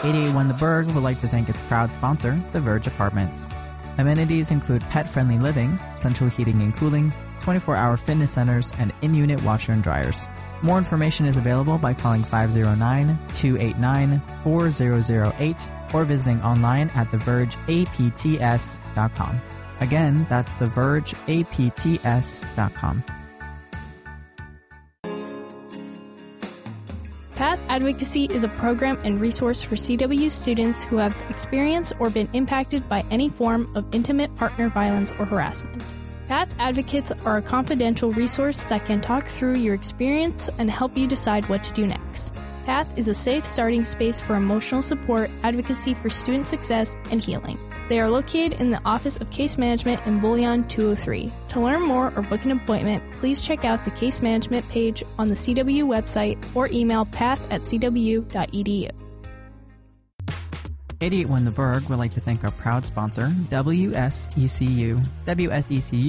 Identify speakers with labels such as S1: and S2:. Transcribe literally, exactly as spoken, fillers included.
S1: eight eighty-one The Berg would like to thank its proud sponsor, The Verge Apartments. Amenities include pet-friendly living, central heating and cooling, twenty-four hour fitness centers, and in-unit washer and dryers. More information is available by calling five oh nine, two eight nine, four zero zero eight or visiting online at the verge a p t s dot com. Again, that's the verge a p t s dot com.
S2: Path Advocacy is a program and resource for C W students who have experienced or been impacted by any form of intimate partner violence or harassment. Path Advocates are a confidential resource that can talk through your experience and help you decide what to do next. Path is a safe starting space for emotional support, advocacy for student success, and healing. They are located in the Office of Case Management in Bullion two oh three. To learn more or book an appointment, please check out the case management page on the C W website or email path at c w dot e d u.
S1: eight eighty-one The Berg would like to thank our proud sponsor, W S E C U. W S E C